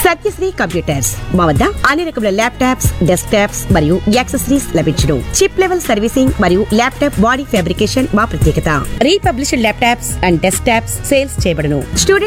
Satyasri computers మా వద్ద అన్ని రకముల ల్యాప్టాప్స్, డెస్క్టాప్స్ మరియు యాక్సెసరీస్ లభించును. చిప్ లెవెల్ సర్వీసింగ్ మరియు ల్యాప్టాప్ బాడీ ఫ్యాబ్రికేషన్ మా ప్రత్యేకత. Republished laptops and desktops sales చేయబడును. స్టూడెంట్